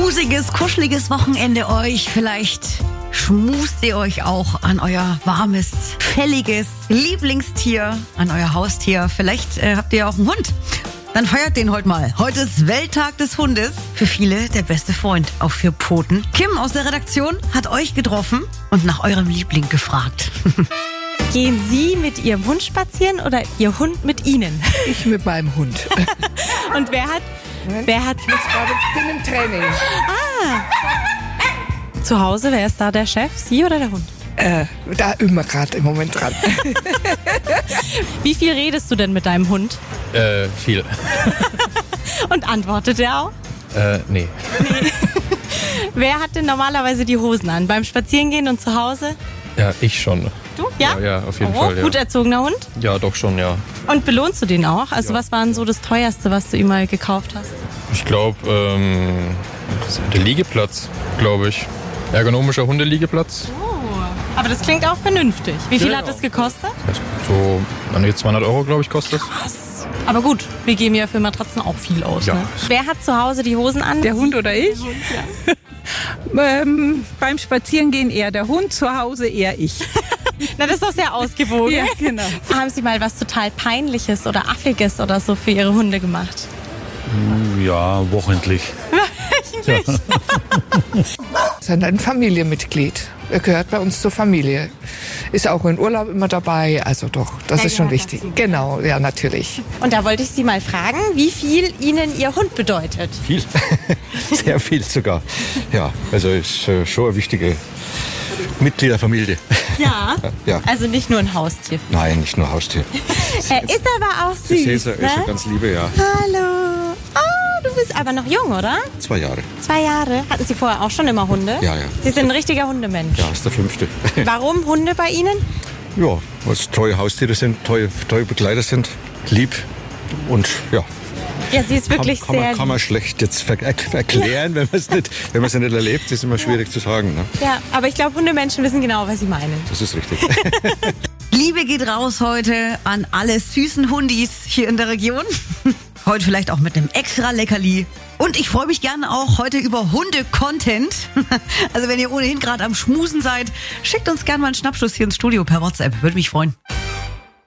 schmusiges, kuscheliges Wochenende euch. Vielleicht schmust ihr euch auch an euer warmes, fälliges Lieblingstier, an euer Haustier. Vielleicht habt ihr ja auch einen Hund. Dann feiert den heute mal. Heute ist Welttag des Hundes. Für viele der beste Freund auf 4 Pfoten. Kim aus der Redaktion hat euch getroffen und nach eurem Liebling gefragt. Gehen Sie mit Ihrem Hund spazieren oder Ihr Hund mit Ihnen? Ich mit meinem Hund. Und wer hat? Ich bin im Training. Zu Hause, wer ist da der Chef? Sie oder der Hund? Da immer gerade im Moment dran. Wie viel redest du denn mit deinem Hund? Viel. Und antwortet er auch? Nee. Wer hat denn normalerweise die Hosen an? Beim Spazierengehen und zu Hause? Ja, ich schon. Du? Ja? Ja, auf jeden Fall, ja. Gut erzogener Hund? Ja, doch schon, ja. Und belohnst du den auch? Also was war denn so das Teuerste, was du ihm mal gekauft hast? Ich glaube, der Liegeplatz, glaube ich. Ergonomischer Hundeliegeplatz. Aber das klingt auch vernünftig. Wie viel Ja, hat ja. das gekostet? So, 200 Euro, glaube ich, kostet das. Aber gut, wir geben ja für Matratzen auch viel aus. Ja. Ne? Wer hat zu Hause die Hosen an? Der Hund oder ich? Beim Spazierengehen eher der Hund, zu Hause eher ich. Na, das ist doch sehr ausgewogen. Ja, genau. Haben Sie mal was total Peinliches oder Affiges oder so für Ihre Hunde gemacht? Ja, wochentlich. Das ist ein Familienmitglied. Er gehört bei uns zur Familie. Ist auch in Urlaub immer dabei. Also doch, das Der ist schon gehört wichtig. dazu. Genau, ja, natürlich. Und da wollte ich Sie mal fragen, wie viel Ihnen Ihr Hund bedeutet. Viel. Sehr viel sogar. Ja, also ist schon ein wichtiges Mitglied der Familie. Ja. Ja. Also nicht nur ein Haustier. Nein, nicht nur Haustier. Er ist aber auch Der süß. Cäsar ist Ne? eine ganz liebe, ja. Hallo. Oh, du bist aber noch jung, oder? 2 Jahre. 2 Jahre. Hatten Sie vorher auch schon immer Hunde? Ja, ja. Sie sind ein richtiger Hundemensch. Ja, ist der 5. Warum Hunde bei Ihnen? Ja, weil es treue Haustiere sind, treue Begleiter sind, lieb und ja. Ja, sie ist wirklich Kann man schlecht jetzt erklären, wenn man es nicht erlebt. Das ist immer schwierig zu sagen. Ne? Ja, aber ich glaube, Hundemenschen wissen genau, was sie meinen. Das ist richtig. Liebe geht raus heute an alle süßen Hundis hier in der Region. Heute vielleicht auch mit einem extra Leckerli. Und ich freue mich gerne auch heute über Hunde-Content. Also wenn ihr ohnehin gerade am Schmusen seid, schickt uns gerne mal einen Schnappschuss hier ins Studio per WhatsApp. Würde mich freuen.